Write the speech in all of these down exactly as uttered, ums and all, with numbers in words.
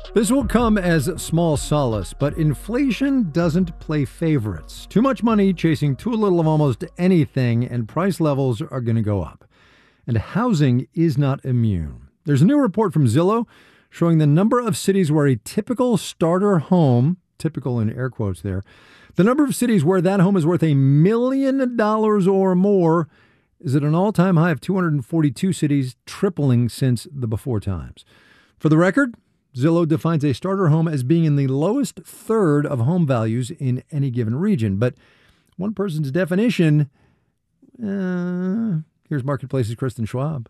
This will come as small solace, but inflation doesn't play favorites. Too much money chasing too little of almost anything, and price levels are going to go up. And housing is not immune. There's a new report from Zillow showing the number of cities where a typical starter home, typical in air quotes there, the number of cities where that home is worth a million dollars or more is at an all-time high of two hundred forty-two cities, tripling since the before times. For the record, Zillow defines a starter home as being in the lowest third of home values in any given region. But one person's definition, uh, here's Marketplace's Kristen Schwab.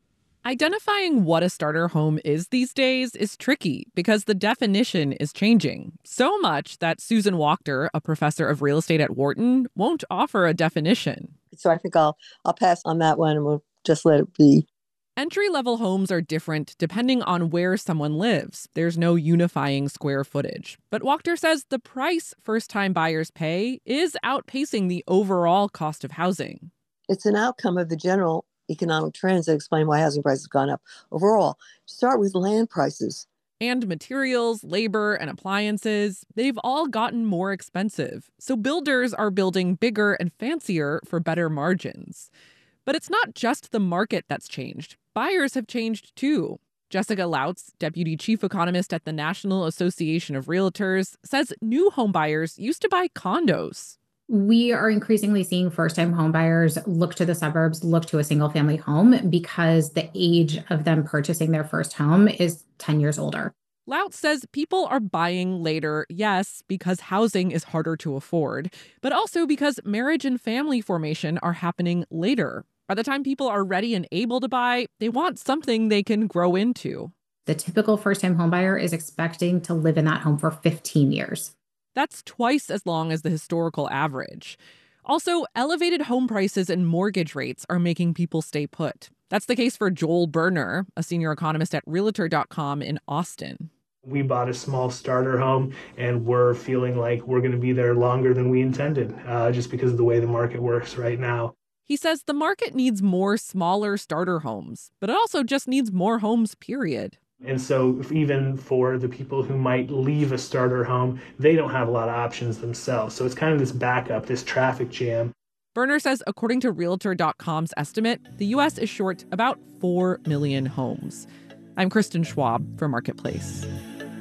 Identifying what a starter home is these days is tricky because the definition is changing. So much that Susan Wachter, a professor of real estate at Wharton, won't offer a definition. So I think I'll I'll pass on that one and we'll just let it be. Entry-level homes are different depending on where someone lives. There's no unifying square footage. But Wachter says the price first-time buyers pay is outpacing the overall cost of housing. It's an outcome of the general economic trends that explain why housing prices have gone up overall. Start with land prices. And materials, labor, and appliances, they've all gotten more expensive. So builders are building bigger and fancier for better margins. But it's not just the market that's changed. Buyers have changed too. Jessica Lautz, deputy chief economist at the National Association of Realtors, says new home buyers used to buy condos. We are increasingly seeing first-time home buyers look to the suburbs, look to a single-family home because the age of them purchasing their first home is ten years older. Lautz says people are buying later, yes, because housing is harder to afford, but also because marriage and family formation are happening later. By the time people are ready and able to buy, they want something they can grow into. The typical first-time homebuyer is expecting to live in that home for fifteen years. That's twice as long as the historical average. Also, elevated home prices and mortgage rates are making people stay put. That's the case for Joel Berner, a senior economist at Realtor dot com in Austin. We bought a small starter home, and we're feeling like we're going to be there longer than we intended, uh, just because of the way the market works right now. He says the market needs more smaller starter homes, but it also just needs more homes, period. And so if even for the people who might leave a starter home, they don't have a lot of options themselves. So it's kind of this backup, this traffic jam. Berner says, according to Realtor dot com's estimate, the U S is short about four million homes. I'm Kristen Schwab for Marketplace.